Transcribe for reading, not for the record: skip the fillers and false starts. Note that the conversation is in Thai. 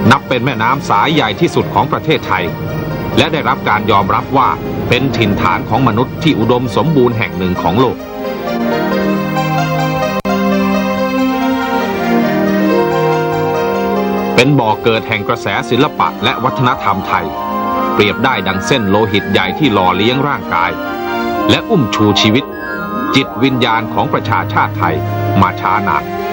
นับเป็นแม่น้ำสายใหญ่ที่สุดของประเทศไทยและได้รับการยอมรับว่าเป็นถิ่นฐานของมนุษย์ที่อุดมสมบูรณ์แห่งหนึ่งของโลกเป็นบ่อเกิดแห่งกระแสศิลปะและวัฒนธรรมไทยเปรียบได้ดังเส้นโลหิตใหญ่ที่หล่อเลี้ยงร่างกายและอุ้มชูชีวิตจิตวิญญาณของประชาชาติไทยมาช้านาน